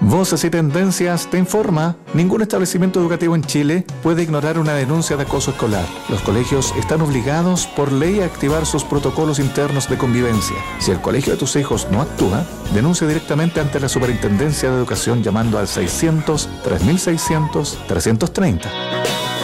Voces y Tendencias te informa, ningún establecimiento educativo en Chile puede ignorar una denuncia de acoso escolar. Los colegios están obligados por ley a activar sus protocolos internos de convivencia. Si el colegio de tus hijos no actúa, denuncia directamente ante la Superintendencia de Educación llamando al 600-3600-330.